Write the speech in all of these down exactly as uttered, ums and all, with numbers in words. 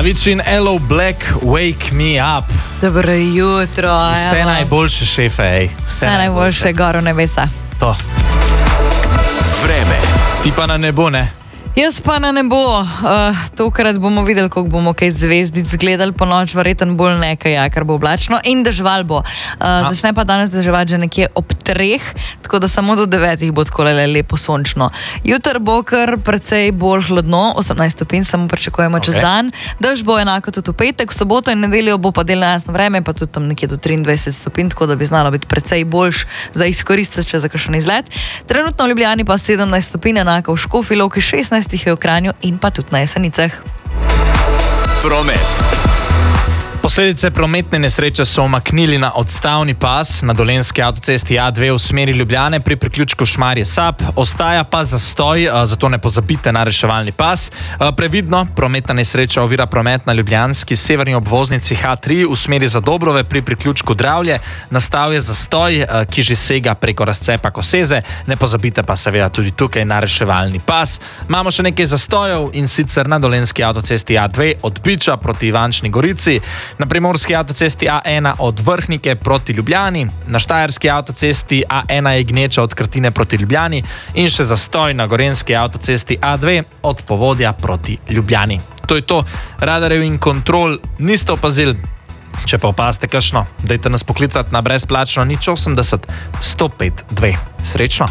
Avicii in Elo Black, Wake Me Up. Dobro jutro. Vse evo. najboljše, šefe, ej. Vse, Vse najboljše, gor v nebesa. To. Vreme. Ti pa na nebo, ne? Jaz pa na nebo. Uh, tokrat bomo videli, koliko bomo kaj zvezdic gledali po noč, verjetno bolj nekaj, ja, ker bo oblačno in deževal bo. Uh, začne pa danes deževati že nekje ob treh, tako da samo do devetih bo tako lepo sončno. Jutr bo kar precej bolj hladno, osemnajst stopinj samo pričakujemo okay. čez dan. Dež bo enako tudi v petek, v soboto in nedeljo bo pa delno jasno vreme, pa tudi tam nekje do triindvajset stopinj, tako da bi znalo biti precej boljš za izkoristiti, če za kakšen izlet. Trenutno v Ljubljani pa sedemnajst stopinj, enako v Škofji Loki, šestnajst je v Kranju in pa tudi na Jesenicah. Promet. Posledice prometne nesreče so umaknili na odstavni pas na Dolenjski avtocesti A dve v smeri Ljubljane pri priključku Šmarje-Sap. Ostaja pa zastoj, zato ne pozabite na reševalni pas. Previdno, prometna nesreča ovira promet na ljubljanski severni obvoznici H tri v smeri Zadobrove pri priključku Dravlje. Nastal je zastoj, ki že sega preko razcepa Koseze. Ne pozabite pa seveda tudi tukaj na reševalni pas. Imamo še nekaj zastojev in sicer na Dolenjski avtocesti A dve od Biča proti Ivančni Gorici, na primorski avtocesti A ena od Vrhnike proti Ljubljani, na štajerski avtocesti A ena je gneča od Krtine proti Ljubljani in še zastoj na gorenjski avtocesti A dve od Povodja proti Ljubljani. To je to, radarjev in kontrol niste opazili. Če pa opazite kakšno, dajte nas poklicati na brezplačno nič osemdeset sto pet dve. Srečno!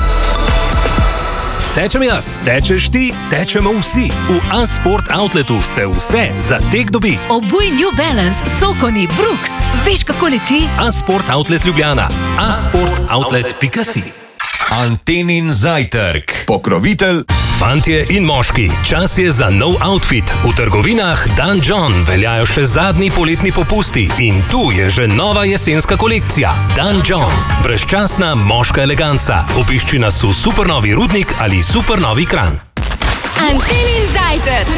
Tečem jaz, tečeš ti, tečemo vsi. V A-Sport Outletu se vse za tek dobi. Obuj New Balance, Sokoni, Brooks. Veš, kako leti? A-Sport Outlet Ljubljana. a sport outlet pika si. Antenin zajtrk. Pokrovitelj. Fantje in moški, čas je za nov outfit. V trgovinah Dan John veljajo še zadnji poletni popusti in tu je že nova jesenska kolekcija. Dan John. Brezčasna moška eleganca. Obišči nas v supernovi Rudnik ali supernovi Kranj. Antenin zajtrk.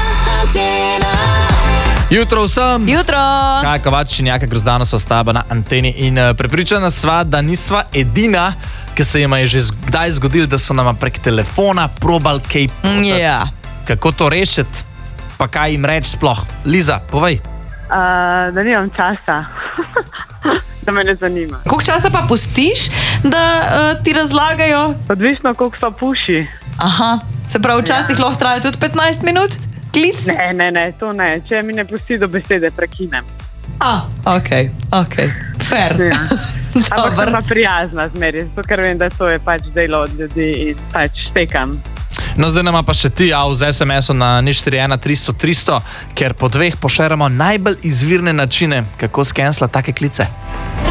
Jutro vsem! Jutro! Kaj Kovač in Jaka Grozdano so staba na anteni in uh, prepričana sva, da nisva edina, ki se jima je že kdaj zgodilo, da so nama prek telefona probali kaj potati. Ja. Kako to rešiti? Pa kaj jim reči sploh? Liza, povej. Uh, da nimam časa, da me ne zanima. Koliko časa pa pustiš, da uh, ti razlagajo? Odvisno, koliko so puši. Aha, se pravi, včasih ja. lahko traja tudi petnajst minut? Klic? Ne, ne, ne, to ne. Če mi ne pusti do besede, prekinem. A, ok, ok, fair. Ja. Ampak sem pa prijazna zmeri, zato ker vem, da to je pač delo od ljudi in pač štekam. No, zdaj nama pa še ti av z es em esom na nič štiri ena tristo tristo, ker po dveh pošeramo najbolj izvirne načine, kako skenslati take klice.